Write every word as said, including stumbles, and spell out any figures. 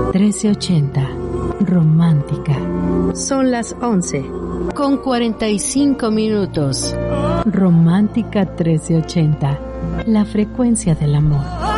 trece ochenta. Romántica. Son las once. Con cuarenta y cinco minutos. Romántica trece ochenta. La frecuencia del amor.